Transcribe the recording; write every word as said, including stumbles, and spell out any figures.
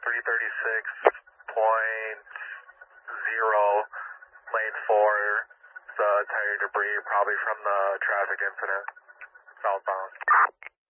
three thirty-six point zero, lane four, the tire debris, probably from the traffic incident, southbound.